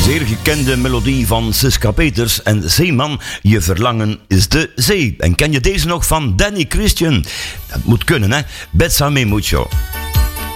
Zeer gekende melodie van Siska Peters en Zeeman, je verlangen is de zee. En ken je deze nog van Danny Christian? Dat moet kunnen, hè? Bésame mucho.